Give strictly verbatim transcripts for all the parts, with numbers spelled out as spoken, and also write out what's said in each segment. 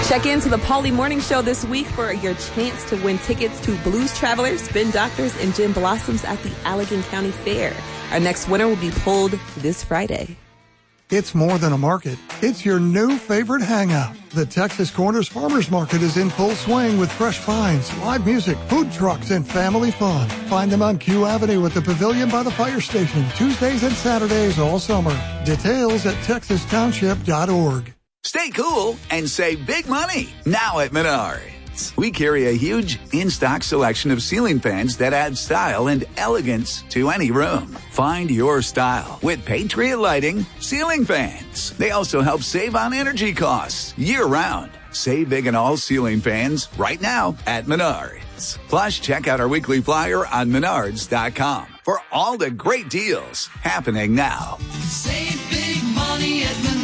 Check into the Pauly Morning Show this week for your chance to win tickets to Blues Travelers, Spin Doctors, and Gin Blossoms at the Allegan County Fair. Our next winner will be pulled this Friday. It's more than a market. It's your new favorite hangout. The Texas Corners Farmers Market is in full swing with fresh finds, live music, food trucks, and family fun. Find them on Q Avenue at the Pavilion by the fire station, Tuesdays and Saturdays all summer. Details at texas township dot org. Stay cool and save big money now at Menards. We carry a huge in-stock selection of ceiling fans that add style and elegance to any room. Find your style with Patriot Lighting ceiling fans. They also help save on energy costs year-round. Save big on all ceiling fans right now at Menards. Plus, check out our weekly flyer on menards dot com for all the great deals happening now. Save big money at Menards.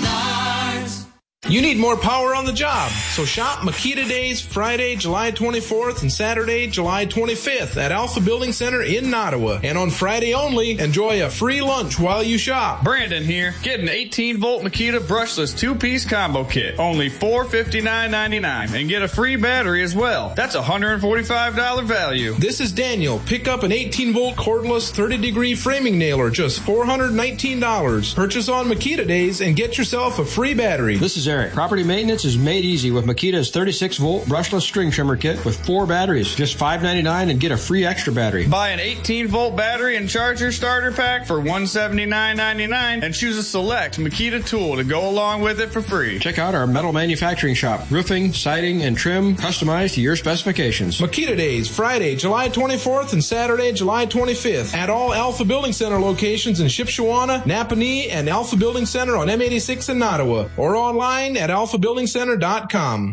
You need more power on the job, so shop Makita Days Friday, July twenty-fourth and Saturday, July twenty-fifth at Alpha Building Center in Nottawa. And on Friday only, enjoy a free lunch while you shop. Brandon here. Get an eighteen volt Makita brushless two-piece combo kit. Only four hundred fifty-nine ninety-nine and get a free battery as well. That's a one hundred forty-five dollars value. This is Daniel. Pick up an eighteen volt cordless thirty degree framing nailer, just four hundred nineteen dollars. Purchase on Makita Days and get yourself a free battery. This is Eric. Property maintenance is made easy with Makita's thirty-six volt brushless string trimmer kit with four batteries. Just five ninety-nine and get a free extra battery. Buy an eighteen volt battery and charger starter pack for one hundred seventy-nine ninety-nine and choose a select Makita tool to go along with it for free. Check out our metal manufacturing shop. Roofing, siding, and trim customized to your specifications. Makita Days, Friday, July twenty-fourth and Saturday, July twenty-fifth at all Alpha Building Center locations in Shipshewana, Napanee, and Alpha Building Center on M eighty-six in Nottawa, or online at alpha building center dot com.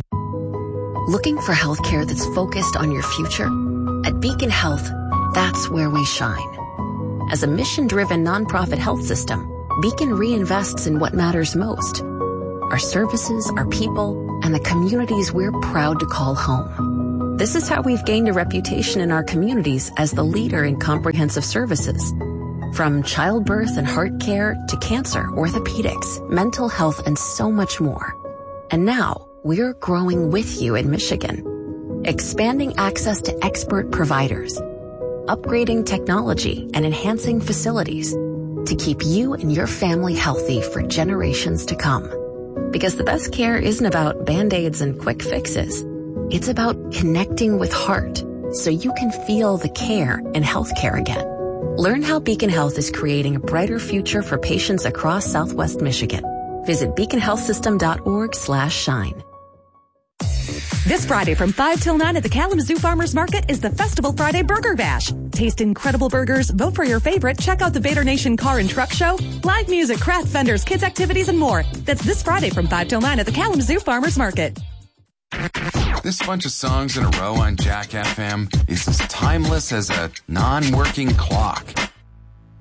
Looking for healthcare that's focused on your future? At Beacon Health, that's where we shine. As a mission-driven nonprofit health system, Beacon reinvests in what matters most: our services, our people, and the communities we're proud to call home. This is how we've gained a reputation in our communities as the leader in comprehensive services. From childbirth and heart care to cancer, orthopedics, mental health, and so much more. And now, we're growing with you in Michigan, expanding access to expert providers, upgrading technology, and enhancing facilities to keep you and your family healthy for generations to come. Because the best care isn't about Band-Aids and quick fixes. It's about connecting with heart so you can feel the care in healthcare again. Learn how Beacon Health is creating a brighter future for patients across Southwest Michigan. Visit beacon health system dot org slash shine. This Friday from five till nine at the Kalamazoo Farmers Market is the Festival Friday Burger Bash. Taste incredible burgers, vote for your favorite, check out the Vader Nation Car and Truck Show, live music, craft vendors, kids activities, and more. That's this Friday from five till nine at the Kalamazoo Farmers Market. This bunch of songs in a row on Jack F M is as timeless as a non-working clock.